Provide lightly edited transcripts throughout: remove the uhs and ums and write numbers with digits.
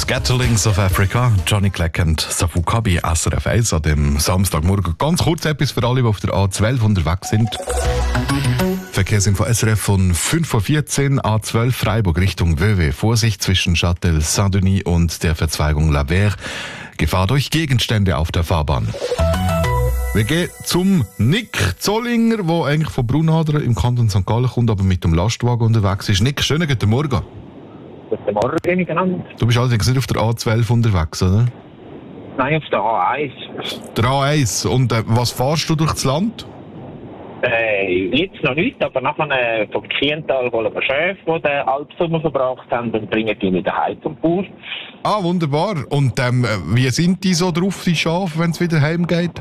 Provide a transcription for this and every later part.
Scatterlings of Africa, Johnny Clegg und Safu Kabi, SRF 1 an dem Samstagmorgen. Ganz kurz etwas für alle, die auf der A12 unterwegs sind. Verkehrsinfo SRF von 5:14 Uhr, A12 Freiburg Richtung Vevey. Vorsicht zwischen Châtel Saint-Denis und der Verzweigung La Verre. Gefahr durch Gegenstände auf der Fahrbahn. Wir gehen zum Nick Zollinger, der eigentlich von Brunadern im Kanton St. Gallen kommt, aber mit dem Lastwagen unterwegs ist. Nick, schönen guten Morgen. Guten Morgen miteinander. Du bist allerdings nicht auf der A12 unterwegs, oder? Nein, auf der A1. Der A1. Und was fahrst du durch das Land? Jetzt noch nicht, aber nachher vom Kiental holen wir Schäfe, die den Alpsommer verbracht haben, und bringen die wieder heim zum Bauer. Ah, wunderbar. Und wie sind die so drauf, die Schafe, wenn es wieder heimgeht?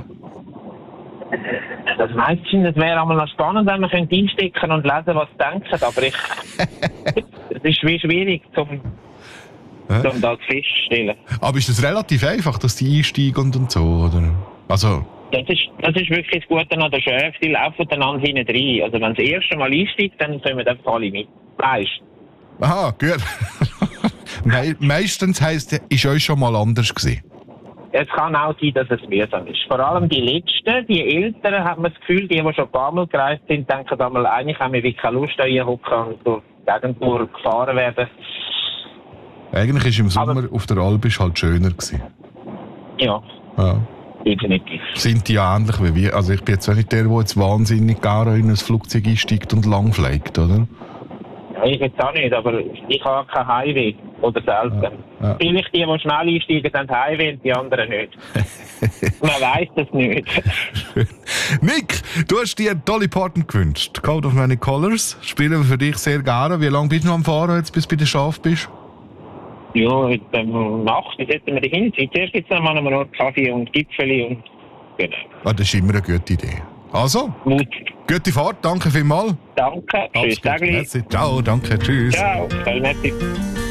Das meistens, es wäre einmal noch spannend, wenn man einstecken und lesen, was sie denken, aber es ist schwierig, um das festzustellen. Aber ist es relativ einfach, dass die einsteigen und so, oder? Also... Das ist wirklich das Gute an den Schäfen, die laufen einander hinten rein. Also wenn das erste Mal einsteigt, dann kommen einfach alle mit. Weißt du? Aha, gut. Meistens heisst es, ist euch schon mal anders gewesen. Es kann auch sein, dass es mühsam ist. Vor allem die Letzten, die Älteren, hat man das Gefühl, die schon ein paar Mal gereist sind, denken einmal, eigentlich haben wir wirklich keine Lust, hier hocken und durch die Gegend gefahren werden. Eigentlich war im Sommer auf der Alp halt schöner gewesen. Ja. Definitiv. Sind die ja ähnlich wie wir? Also ich bin jetzt auch nicht der jetzt wahnsinnig gerne in ein Flugzeug einsteigt und lang fliegt, oder? Ja, ich jetzt auch nicht, aber ich habe kein Heimweh. Oder selten. Ja. Vielleicht die schnell einsteigen, haben Heimweh und die anderen nicht. Man weiss das nicht. Nick, du hast dir Dolly Parton gewünscht. Code of Many Colors. Spielen wir für dich sehr gerne. Wie lange bist du noch am Fahren, jetzt, bis du bei den Schafen bist? Ja, heute Nacht, jetzt hätten wir die Hinzeit. Zuerst gibt es noch einen Kaffee und Gipfeli und genau. Ah, das ist immer eine gute Idee. Also, gute Fahrt, danke vielmals. Danke, tschüss. Ciao, danke, tschüss. Ciao, voll nett.